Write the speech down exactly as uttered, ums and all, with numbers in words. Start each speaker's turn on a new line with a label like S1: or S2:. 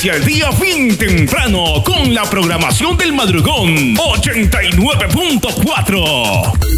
S1: inicia el día bien temprano con la programación del madrugón ochenta y nueve punto cuatro.